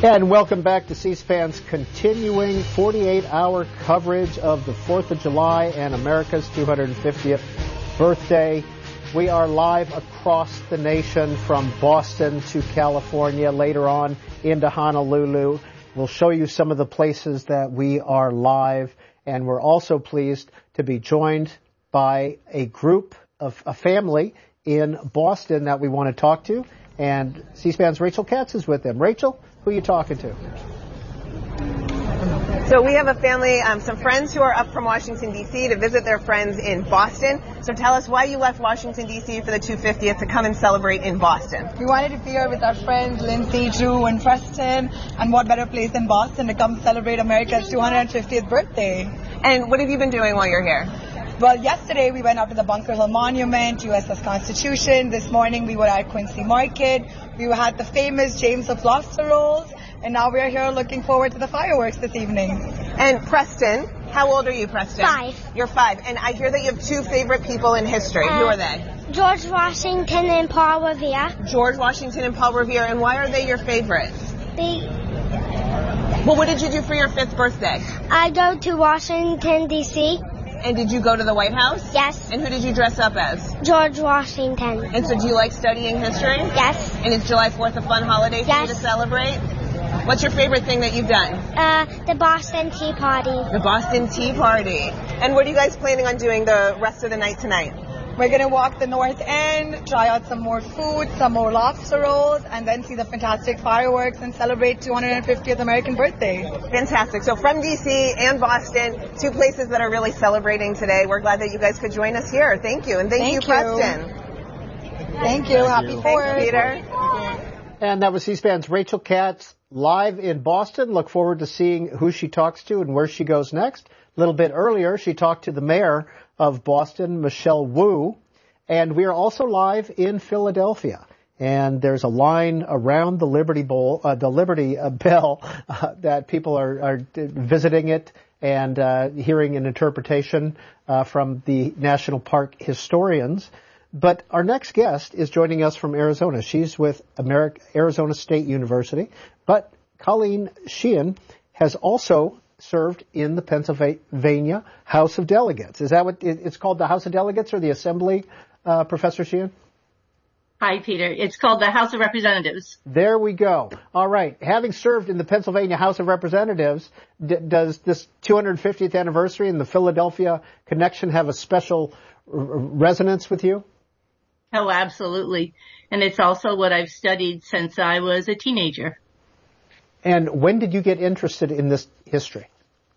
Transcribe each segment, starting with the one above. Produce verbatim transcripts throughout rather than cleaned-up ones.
And welcome back to C-SPAN's continuing forty-eight hour coverage of the fourth of July and America's two hundred fiftieth birthday. We are live across the nation from Boston to California, later on into Honolulu. We'll show you some of the places that we are live, and we're also pleased to be joined by a group of a family in Boston that we want to talk to, and C-SPAN's Rachel Katz is with them. Rachel, who are you talking to? So we have a family, um, some friends who are up from Washington, D C to visit their friends in Boston. So tell us why you left Washington, D C for the two hundred fiftieth to come and celebrate in Boston. We wanted to be here with our friends Lindsay, Drew, and Preston, and what better place than Boston to come celebrate America's two hundred fiftieth birthday. And what have you been doing while you're here? Well, yesterday we went up to the Bunker Hill Monument, U S S Constitution. This morning we were at Quincy Market. We had the famous James of Gloucester rolls. And now we're here looking forward to the fireworks this evening. And Preston, how old are you, Preston? Five. You're five. And I hear that you have two favorite people in history. Uh, Who are they? George Washington and Paul Revere. George Washington and Paul Revere. And why are they your favorites? They, well, what did you do for your fifth birthday? I go to Washington, D C And did you go to the White House? Yes. And who did you dress up as? George Washington. And so do you like studying history? Yes. And is July fourth a fun holiday for yes. you to celebrate? What's your favorite thing that you've done? Uh, the Boston Tea Party. The Boston Tea Party. And what are you guys planning on doing the rest of the night tonight? We're going to walk the North End, try out some more food, some more lobster rolls, and then see the fantastic fireworks and celebrate two hundred fiftieth American birthday. Fantastic. So from D C and Boston, two places that are really celebrating today. We're glad that you guys could join us here. Thank you. And thank, thank you, you, Preston. Thank you. Happy Fourth. Peter. And that was C-SPAN's Rachel Katz live in Boston. Look forward to seeing who she talks to and where she goes next. A little bit earlier, she talked to the mayor of Boston, Michelle Wu. And we are also live in Philadelphia. And there's a line around the Liberty Bowl, uh, the Liberty uh, Bell, uh, that people are, are visiting it and uh, hearing an interpretation uh, from the National Park historians. But our next guest is joining us from Arizona. She's with America, Arizona State University. But Colleen Sheehan has also served in the Pennsylvania House of Delegates. Is that what it's called, the House of Delegates or the Assembly, uh, Professor Sheehan? Hi, Peter. It's called the House of Representatives. There we go. All right. Having served in the Pennsylvania House of Representatives, d- does this two hundred fiftieth anniversary and the Philadelphia connection have a special r- resonance with you? Oh, absolutely. And it's also what I've studied since I was a teenager. And when did you get interested in this history?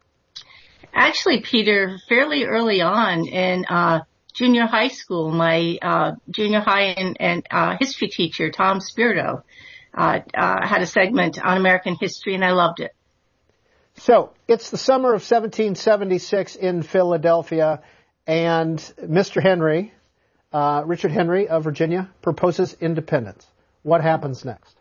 Actually, Peter, fairly early on in uh junior high school, my uh junior high and, and uh history teacher, Tom Spirito, uh, uh had a segment on American history, and I loved it. So it's the summer of seventeen seventy-six in Philadelphia, and Mister Henry, uh Richard Henry of Virginia, proposes independence. What happens next?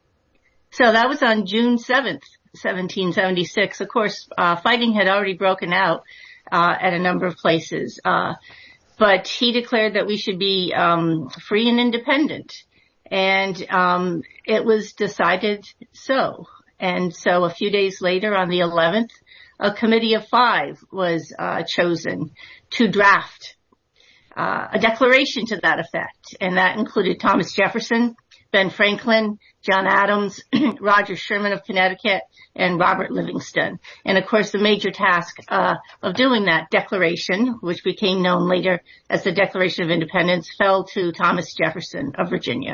So that was on June seventh, seventeen seventy-six. Of course, uh, fighting had already broken out, uh, at a number of places. Uh, but he declared that we should be, um, free and independent. And, um, it was decided so. And so a few days later, on the eleventh, a committee of five was, uh, chosen to draft, uh, a declaration to that effect. And that included Thomas Jefferson, Ben Franklin, John Adams, Roger Sherman of Connecticut, and Robert Livingston. And of course, the major task uh, of doing that declaration, which became known later as the Declaration of Independence, fell to Thomas Jefferson of Virginia.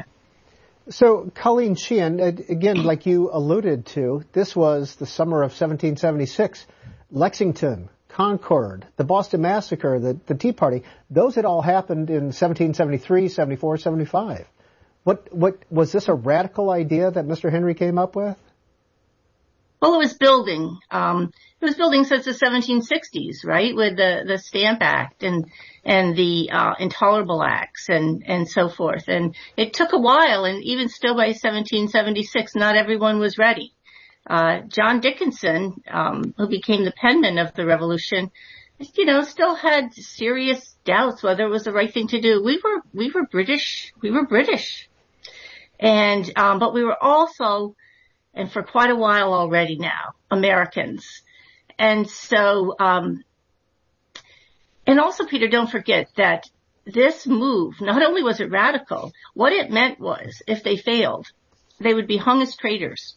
So, Colleen Sheehan, again, like you alluded to, this was the summer of seventeen seventy-six. Lexington, Concord, the Boston Massacre, the, the Tea Party, those had all happened in seventeen seventy-three, seventy-four, seventy-five. What, what, was this a radical idea that Mister Henry came up with? Well, it was building. Um, it was building since the seventeen sixties, right? With the, the Stamp Act and, and the, uh, Intolerable Acts and, and so forth. And it took a while, and even still by seventeen seventy-six, not everyone was ready. Uh, John Dickinson, um, who became the penman of the revolution, you know, still had serious doubts whether it was the right thing to do. We were, we were British. We were British. And, um, but we were also and for quite a while already now, Americans. And so, um, and also, Peter, don't forget that this move, not only was it radical, what it meant was if they failed, they would be hung as traitors.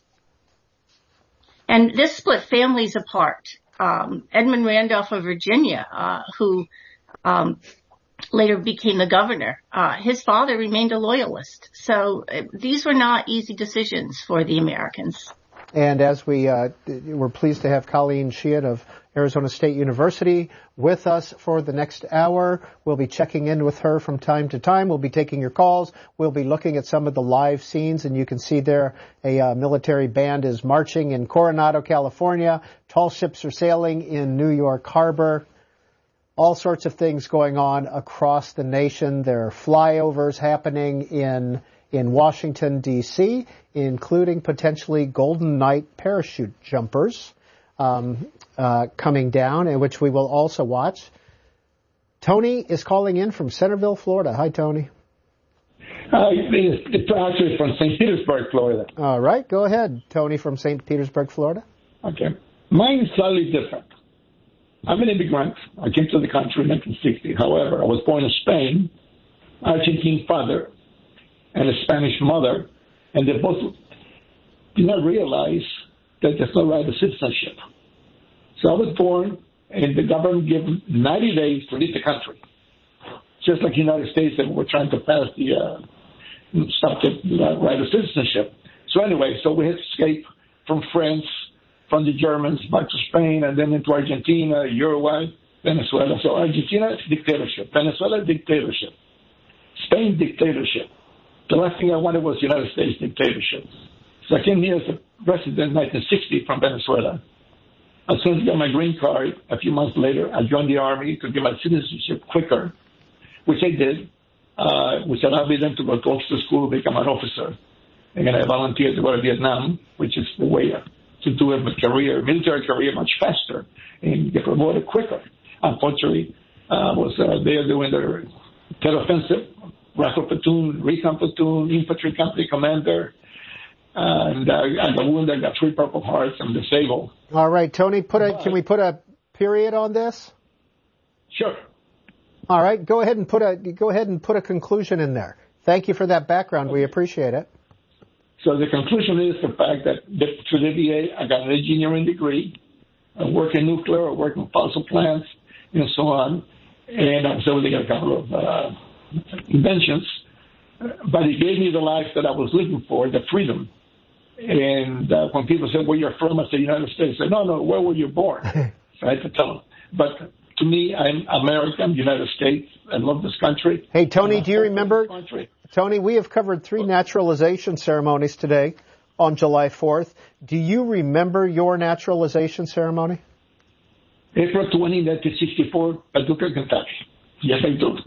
And this split families apart. Um, Edmund Randolph of Virginia, uh, who, um, later became the governor, uh, his father remained a loyalist. So uh, these were not easy decisions for the Americans. And as we, uh, we're pleased to have Colleen Sheehan of Arizona State University with us for the next hour. We'll be checking in with her from time to time. We'll be taking your calls. We'll be looking at some of the live scenes, and you can see there a uh, military band is marching in Coronado, California. Tall ships are sailing in New York Harbor. All sorts of things going on across the nation. There are flyovers happening in in Washington, D C, including potentially Golden Knight parachute jumpers um, uh, coming down, and which we will also watch. Tony is calling in from Centerville, Florida. Hi, Tony. Uh, it's, it's actually from Saint Petersburg, Florida. All right, go ahead, Tony from Saint Petersburg, Florida. Okay. Mine is slightly different. I'm an immigrant. I came to the country in nineteen sixty. However, I was born in Spain, Argentine father, and a Spanish mother, and they both did not realize that there's no right to citizenship. So I was born, and the government gave ninety days to leave the country, just like the United States that were trying to pass the uh, stop the uh, right of citizenship. So anyway, so we had to escape from France, from the Germans, back to Spain, and then into Argentina, Uruguay, Venezuela. So Argentina, dictatorship. Venezuela, dictatorship. Spain, dictatorship. The last thing I wanted was United States dictatorship. So I came here as a resident in nineteen sixty from Venezuela. As soon as I got my green card, a few months later, I joined the Army to get my citizenship quicker, which I did, uh, which allowed me then to go to officer school, become an officer. And then I volunteered to go to Vietnam, which is the way to do a career, military career much faster and get promoted quicker. Unfortunately, I uh, was uh, there doing the terror offensive, rifle platoon, recon platoon, infantry company commander, and uh, I got wounded. I got three Purple Hearts. I'm disabled. All right, Tony, put a, can we put a period on this? Sure. All right, go ahead and put a go ahead and put a conclusion in there. Thank you for that background. Okay. We appreciate it. So the conclusion is the fact that through the V A, I got an engineering degree. I work in nuclear, I work in fossil plants, and so on. And I was able to get a couple of uh, inventions. But it gave me the life that I was looking for, the freedom. And uh, when people say, where you're from, I say, United States. I say, no, no, where were you born? So I had to tell them. But to me, I'm American, United States. I love this country. Hey, Tony, do you remember? Tony, we have covered three naturalization ceremonies today on July fourth. Do you remember your naturalization ceremony? April twentieth, nineteen sixty-four, Paducah, Kentucky. Yes, I do.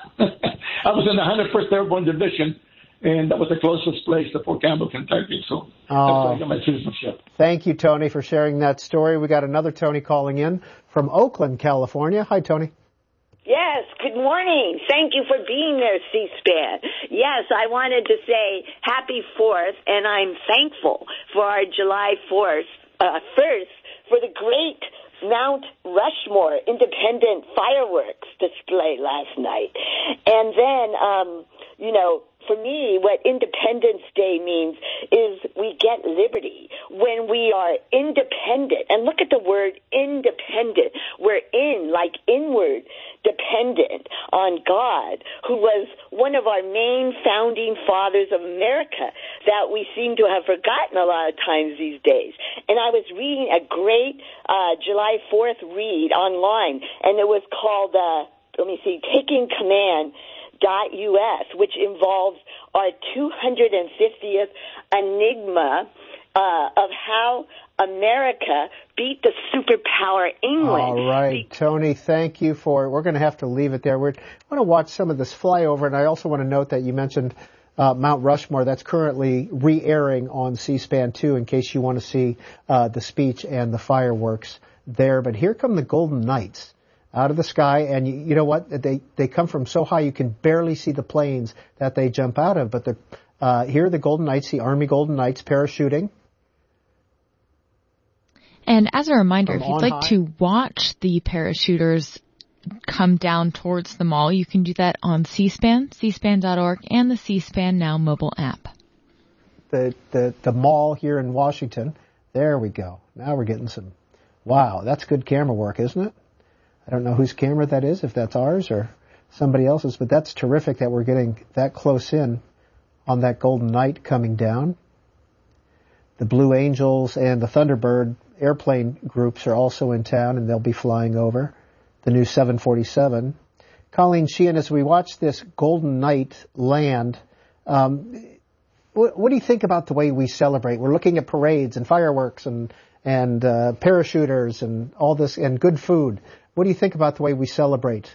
I was in the one hundred first Airborne Division, and that was the closest place to Fort Campbell, Kentucky. So that's how I got my citizenship. Thank you, Tony, for sharing that story. We got another Tony calling in from Oakland, California. Hi, Tony. Yes, good morning. Thank you for being there, C-SPAN. Yes, I wanted to say happy fourth, and I'm thankful for our July fourth, uh, first, for the great Mount Rushmore Independent Fireworks display last night. And then, um, you know, for me, what Independence Day means is we get liberty when we are independent. And look at the word independent. We're in, like inward, dependent on God, who was one of our main founding fathers of America that we seem to have forgotten a lot of times these days. And I was reading a great uh, July fourth read online, and it was called, uh, let me see, Taking Command. Dot U S, which involves our two hundred fiftieth enigma uh, of how America beat the superpower England. All right, Tony, thank you for it. We're going to have to leave it there. We're, I want to watch some of this flyover, and I also want to note that you mentioned uh, Mount Rushmore. That's currently re-airing on C-SPAN two in case you want to see uh, the speech and the fireworks there. But here come the Golden Knights out of the sky, and you, you know what? They they come from so high you can barely see the planes that they jump out of. But the, uh, here are the Golden Knights, the Army Golden Knights, parachuting And as a reminder, From if you'd on like high. to watch the parachuters come down towards the mall, you can do that on C-SPAN, C SPAN dot org, and the C-SPAN Now mobile app. The, the, the mall here in Washington. There we go. Now we're getting some, wow, that's good camera work, isn't it? I don't know whose camera that is, if that's ours or somebody else's, but that's terrific that we're getting that close in on that Golden Knight coming down. The Blue Angels and the Thunderbird airplane groups are also in town, and they'll be flying over the new seven forty-seven. Colleen Sheehan, as we watch this Golden Knight land, um, what, what do you think about the way we celebrate? We're looking at parades and fireworks and and uh, parachuters and all this and good food. What do you think about the way we celebrate?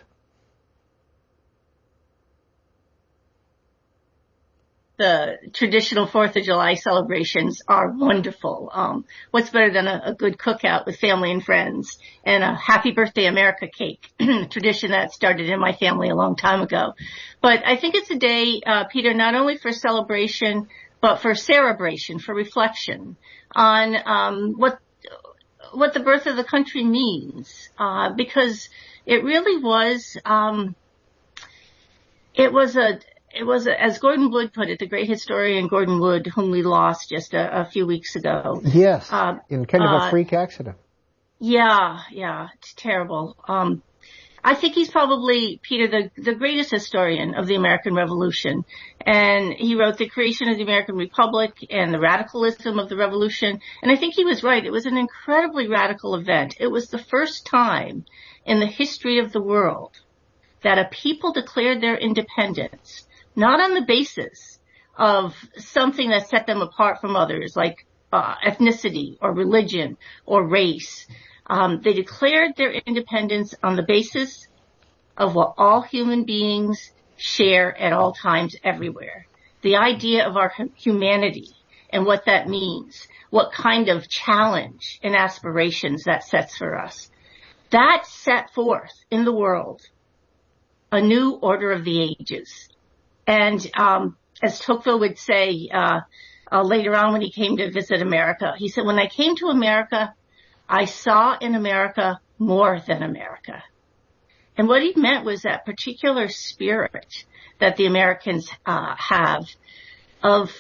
The traditional Fourth of July celebrations are wonderful. Um, what's better than a, a good cookout with family and friends and a Happy Birthday America cake, tradition that started in my family a long time ago. But I think it's a day, uh, Peter, not only for celebration, but for cerebration, for reflection on um, what what the birth of the country means, uh, because it really was um, it was a It was, as Gordon Wood put it, the great historian Gordon Wood, whom we lost just a, a few weeks ago. Yes, uh, in kind of a uh, freak accident. Yeah, yeah, it's terrible. Um, I think he's probably, Peter, the, the greatest historian of the American Revolution. And he wrote The Creation of the American Republic and the radicalism of the Revolution. And I think he was right. It was an incredibly radical event. It was the first time in the history of the world that a people declared their independence, not on the basis of something that set them apart from others, like uh, ethnicity or religion or race. Um, they declared their independence on the basis of what all human beings share at all times everywhere. The idea of our humanity and what that means, what kind of challenge and aspirations that sets for us. That set forth in the world a new order of the ages. And um, as Tocqueville would say uh, uh, later on when he came to visit America, he said, when I came to America, I saw in America more than America. And what he meant was that particular spirit that the Americans uh, have of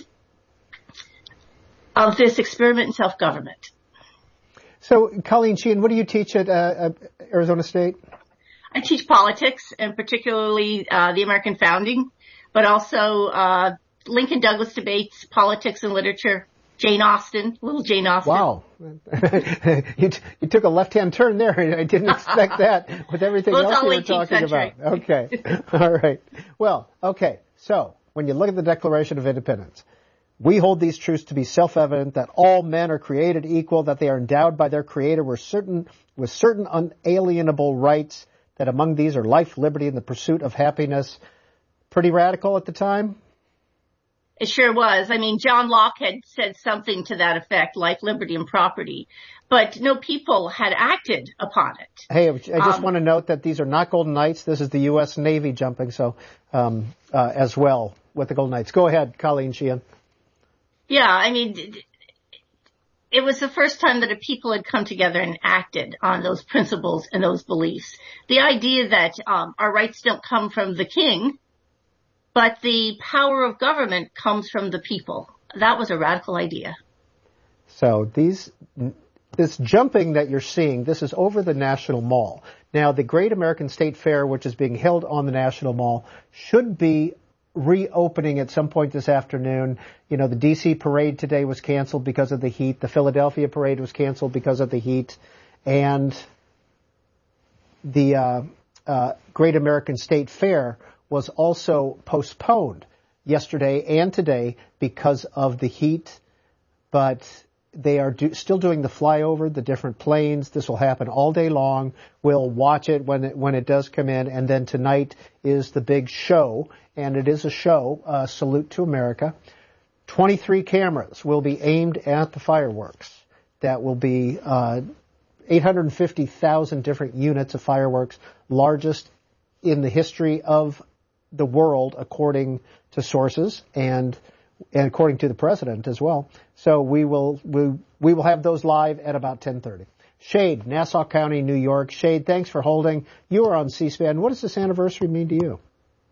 of this experiment in self-government. So, Colleen Sheehan, what do you teach at uh, Arizona State? I teach politics, and particularly uh, the American founding, but also uh Lincoln Douglas debates, politics and literature, Jane Austen, little Jane Austen. Wow. you, t- you took a left-hand turn there. I didn't expect that with everything well, else you were talking century. about. Okay. All right. Well, okay. So, when you look at the Declaration of Independence, we hold these truths to be self-evident that all men are created equal, that they are endowed by their Creator with certain, with certain unalienable rights, that among these are life, liberty, and the pursuit of happiness. Pretty radical at the time? It sure was. I mean, John Locke had said something to that effect, life, liberty, and property. But no people had acted upon it. Hey, I just um, want to note that these are not Golden Knights. This is the U S Navy jumping, so um, uh, as well with the Golden Knights. Go ahead, Colleen Sheehan. Yeah, I mean, it was the first time that a people had come together and acted on those principles and those beliefs. The idea that um, our rights don't come from the king, but the power of government comes from the people. That was a radical idea. So these, this jumping that you're seeing, this is over the National Mall. Now, the Great American State Fair, which is being held on the National Mall, should be reopening at some point this afternoon. You know, the D C parade today was canceled because of the heat. The Philadelphia parade was canceled because of the heat. And the uh, uh, Great American State Fair was also postponed yesterday and today because of the heat. But they are do, still doing the flyover, the different planes. This will happen all day long. We'll watch it when it, when it does come in. And then tonight is the big show. And it is a show, uh, Salute to America. twenty-three cameras will be aimed at the fireworks. That will be uh, eight hundred fifty thousand different units of fireworks, largest in the history of the world, according to sources. And and according to the president as well. So we will we, we will have those live at about ten thirty. Shade, Nassau County, New York. Shade, thanks for holding. You are on C-SPAN. What does this anniversary mean to you?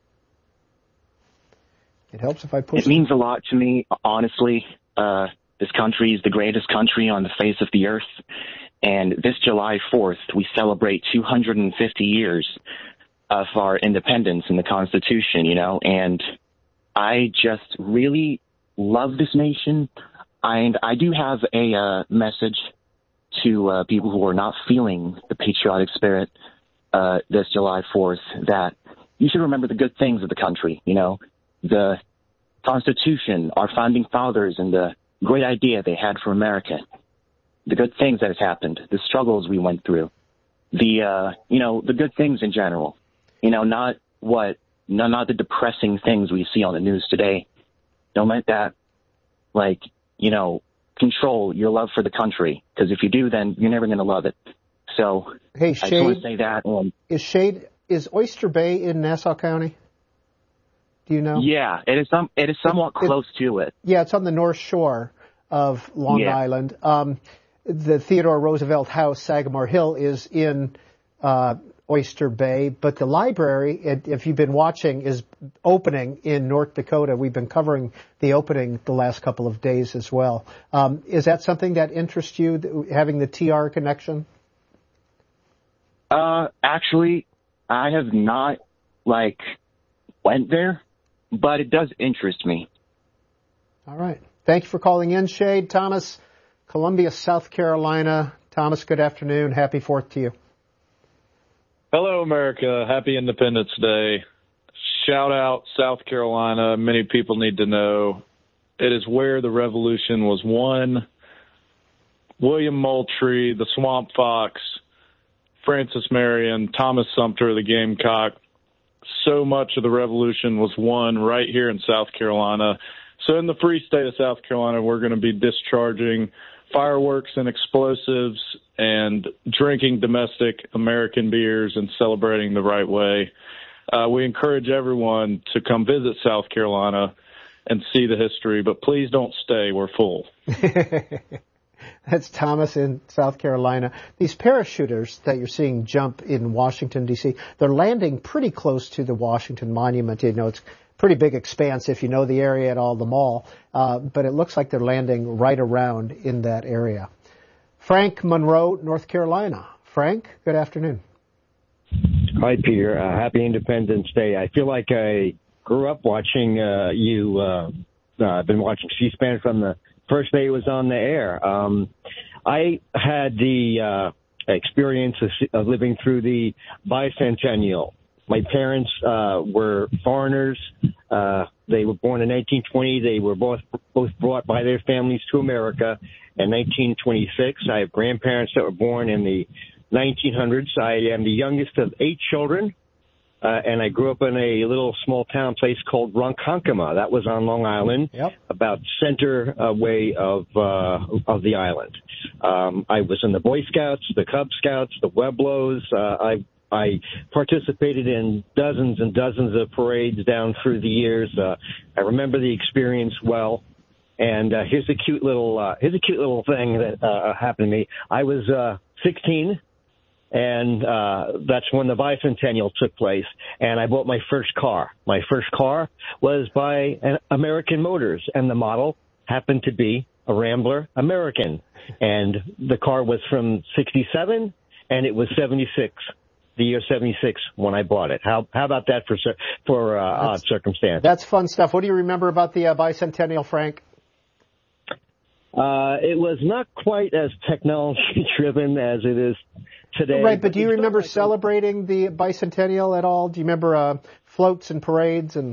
It helps if I push. It means a lot to me, honestly. Uh, this country is the greatest country on the face of the earth. And this July fourth, we celebrate two hundred fifty years of our independence in the Constitution, you know. And I just really love this nation. And I do have a uh, message to uh, people who are not feeling the patriotic spirit uh, this July fourth, that you should remember the good things of the country, you know, the Constitution, our founding fathers, and the great idea they had for America, the good things that has happened, the struggles we went through, the, uh, you know, the good things in general, you know, not what, no, not the depressing things we see on the news today. Don't let that, like, you know, control your love for the country, because if you do, then you're never going to love it. So hey, I Shade, just want to say that. Um, is Shade, is Oyster Bay in Nassau County? Do you know? Yeah, it is some. It is somewhat it, close to it. Yeah, it's on the north shore of Long yeah. Island. Um, the Theodore Roosevelt House, Sagamore Hill, is in uh, Oyster Bay, but the library, if you've been watching, is opening in North Dakota. We've been covering the opening the last couple of days as well. Um, is that something that interests you, having the T R connection? Uh, actually, I have not, like, went there, but it does interest me. All right. Thank you for calling in, Shade. Thomas, Columbia, South Carolina. Thomas, good afternoon. Happy fourth to you. Hello, America. Happy Independence Day. Shout out South Carolina. Many people need to know it is where the revolution was won. William Moultrie, the Swamp Fox, Francis Marion, Thomas Sumter, the Gamecock. So much of the revolution was won right here in South Carolina. So in the free state of South Carolina, we're going to be discharging fireworks and explosives and drinking domestic American beers and celebrating the right way. Uh, we encourage everyone to come visit South Carolina and see the history, but please don't stay. We're full. That's Thomas in South Carolina. These parachuters that you're seeing jump in Washington, D C, they're landing pretty close to the Washington Monument. You know, it's pretty big expanse if you know the area at all, the mall, uh, but it looks like they're landing right around in that area. Frank Monroe, North Carolina. Frank, good afternoon. Hi, Peter. Uh, happy Independence Day. I feel like I grew up watching uh, you. Uh, uh, I've been watching C-SPAN from the first day it was on the air. Um, I had the uh, experience of, of living through the bicentennial. My parents uh, were foreigners. Uh, they were born in nineteen twenty. They were both both brought by their families to America in nineteen twenty-six. I have grandparents that were born in the nineteen hundreds. I am the youngest of eight children, uh, and I grew up in a little small town place called Ronkonkoma. That was on Long Island, yep. about center uh, way of uh, of the island. Um, I was in the Boy Scouts, the Cub Scouts, the Weblos. Uh, I I participated in dozens and dozens of parades down through the years. Uh, I remember the experience well. And uh, here's a cute little uh, here's a cute little thing that uh, happened to me. I was uh, sixteen, and uh, that's when the bicentennial took place. And I bought my first car. My first car was by American Motors, and the model happened to be a Rambler American. And the car was from sixty-seven, and it was seventy-six. The year seventy-six when I bought it. How how about that for for uh, odd circumstance? That's fun stuff. What do you remember about the uh, bicentennial, Frank? Uh, it was not quite as technology-driven as it is today. Right, but do you remember celebrating the bicentennial at all? Do you remember uh, floats and parades? And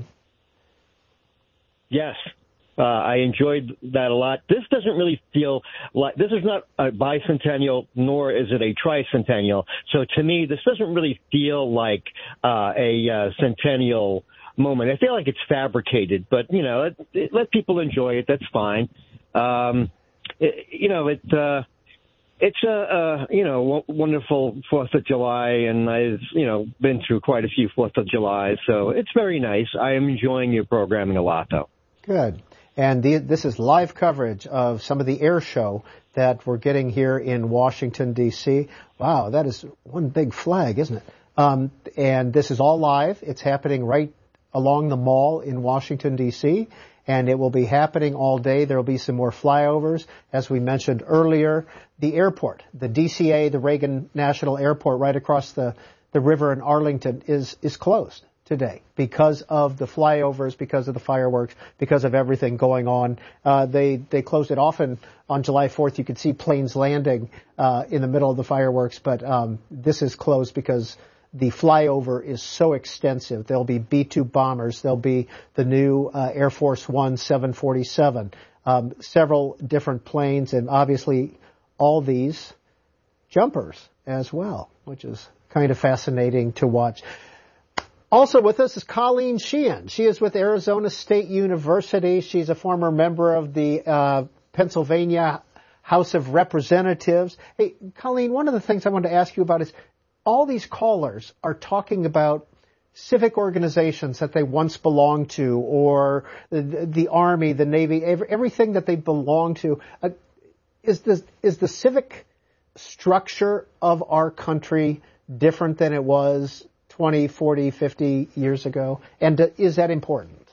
Yes, uh, I enjoyed that a lot. This doesn't really feel like, this is not a bicentennial, nor is it a tricentennial. So to me, this doesn't really feel like uh, a uh, centennial moment. I feel like it's fabricated, but, you know, it, it, let people enjoy it. That's fine. Um, it, you know, it, uh, it's a, uh, you know, wonderful Fourth of July, and I've, you know, been through quite a few Fourth of July, so it's very nice. I am enjoying your programming a lot, though. Good. And the, this is live coverage of some of the air show that we're getting here in Washington, D C. Wow, that is one big flag, isn't it? Um, and this is all live. It's happening right along the mall in Washington, D C, and it will be happening all day. There will be some more flyovers. As we mentioned earlier, the airport, the D C A, the Reagan National Airport right across the, the river in Arlington is, is closed today because of the flyovers, because of the fireworks, because of everything going on. Uh, they, they closed it often on July fourth. You could see planes landing, uh, in the middle of the fireworks, but, um, this is closed because the flyover is so extensive. There'll be B two bombers. There'll be the new, uh, Air Force One seven forty-seven, um, several different planes, and obviously all these jumpers as well, which is kind of fascinating to watch. Also with us is Colleen Sheehan. She is with Arizona State University. She's a former member of the uh, Pennsylvania House of Representatives. Hey, Colleen, one of the things I wanted to ask you about is all these callers are talking about civic organizations that they once belonged to, or the, the Army, the Navy, every, everything that they belong to. Uh, is the, is the civic structure of our country different than it was twenty, forty, fifty years ago? And uh, is that important?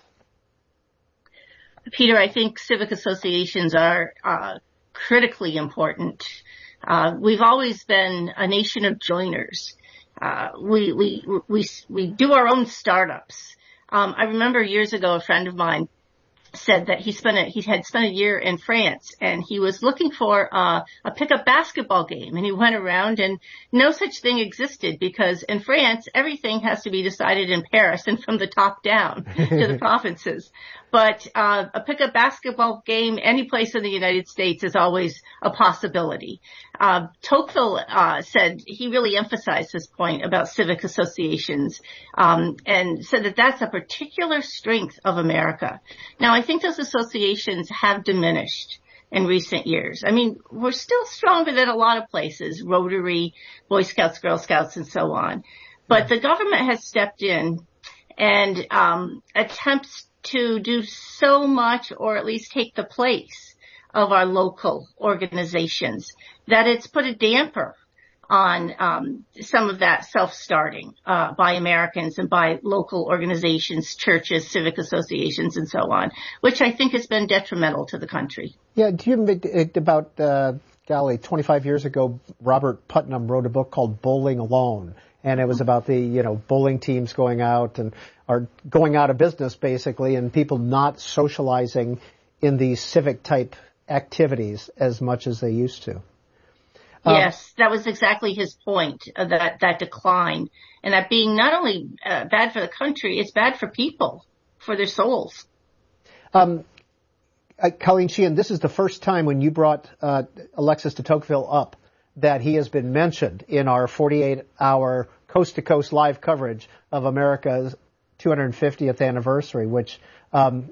Peter, I think civic associations are uh, critically important. Uh, we've always been a nation of joiners. Uh, we, we, we, we do our own startups. Um, I remember years ago a friend of mine said that he spent a, he had spent a year in France, and he was looking for uh, a pickup basketball game, and he went around and no such thing existed, because in France everything has to be decided in Paris and from the top down to the provinces. But uh, a pickup basketball game any place in the United States is always a possibility. Uh, Tocqueville uh, said, he really emphasized this point about civic associations, um, and said that that's a particular strength of America. Now, I think those associations have diminished in recent years. I mean, we're still stronger than a lot of places, Rotary, Boy Scouts, Girl Scouts, and so on. But the government has stepped in and um, attempts to do so much, or at least take the place of our local organizations, that it's put a damper on um, some of that self-starting uh, by Americans and by local organizations, churches, civic associations, and so on, which I think has been detrimental to the country. Yeah, do you remember about, uh, golly, twenty-five years ago, Robert Putnam wrote a book called Bowling Alone, and it was about the, you know, bowling teams going out and are going out of business, basically, and people not socializing in these civic-type activities as much as they used to. Um, yes, that was exactly his point, uh, that, that decline, and that being not only uh, bad for the country, it's bad for people, for their souls. Um, uh, Colleen Sheehan, this is the first time when you brought uh, Alexis de Tocqueville up that he has been mentioned in our forty-eight hour coast-to-coast live coverage of America's two hundred fiftieth anniversary, which, um,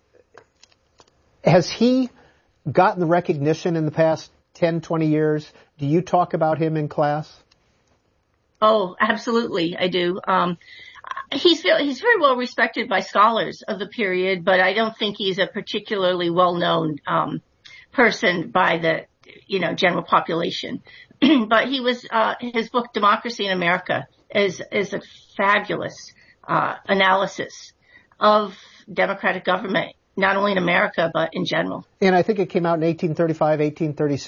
has he gotten the recognition in the past ten, twenty years? Do you talk about him in class? Oh, absolutely, I do. Um, he's he's very well respected by scholars of the period, but I don't think he's a particularly well-known um, person by the, you know, general population. But he was uh, his book Democracy in America is is a fabulous uh, analysis of democratic government, not only in America but in general. And I think it came out in eighteen thirty-five, eighteen thirty-six.